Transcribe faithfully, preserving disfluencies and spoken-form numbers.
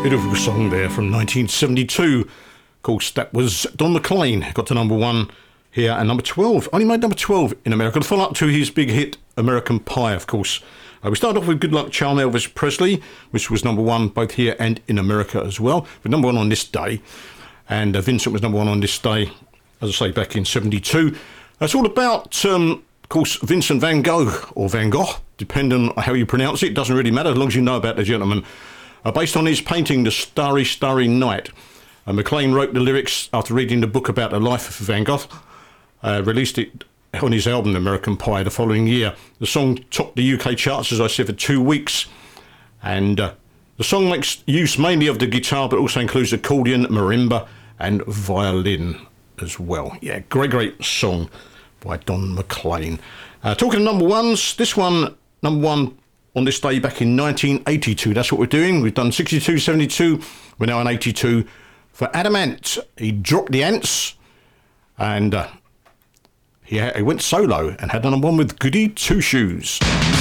Beautiful song there from nineteen seventy-two. Of course, that was Don McLean. Got to number one here and number twelve. Only made number twelve in America. The follow-up to his big hit, American Pie, of course. Uh, we started off with Good Luck Charm, Elvis Presley, which was number one both here and in America as well. But number one on this day. And uh, Vincent was number one on this day, as I say, back in seventy-two. That's all about, um, of course, Vincent van Gogh, or Van Gogh, depending on how you pronounce it. It doesn't really matter as long as you know about the gentleman. Uh, based on his painting, The Starry, Starry Night. Uh, McLean wrote the lyrics after reading the book about the life of Van Gogh. Uh, released it on his album, American Pie, the following year. The song topped the U K charts, as I said, for two weeks. And uh, the song makes use mainly of the guitar, but also includes accordion, marimba, and violin as well. Yeah, great, great song by Don McLean. Uh, talking of number ones, this one, number one on this day back in nineteen eighty-two. That's what we're doing. We've done sixty-two, seventy-two. We're now on eighty-two for Adam Ant. He dropped the Ants and uh, he, he went solo and had number one with Goody Two Shoes.